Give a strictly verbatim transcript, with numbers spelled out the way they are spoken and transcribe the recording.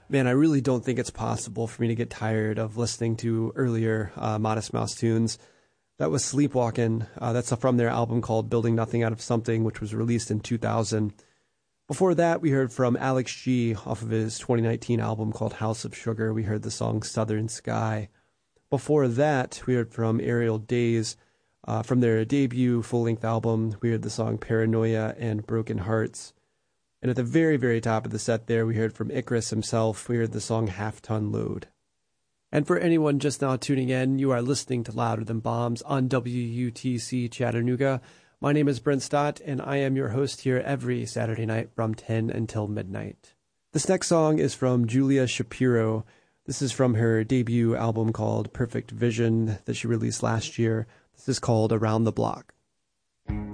Man, I really don't think it's possible for me to get tired of listening to earlier uh, Modest Mouse tunes. That was Sleepwalkin'. Uh, that's from their album called Building Nothing Out of Something, which was released in two thousand. Before that, we heard from Alex G off of his twenty nineteen album called House of Sugar. We heard the song Southern Sky. Before that, we heard from Aerial Days. Uh, from their debut full-length album, we heard the song Paranoia and Broken Hearts. And at the very, very top of the set there, we heard from Icarus himself. We heard the song Half Ton Load. And for anyone just now tuning in, you are listening to Louder Than Bombs on W U T C Chattanooga. My name is Brent Stott, and I am your host here every Saturday night from ten until midnight. This next song is from Julia Shapiro. This is from her debut album called Perfect Vision that she released last year. This is called Around the Block.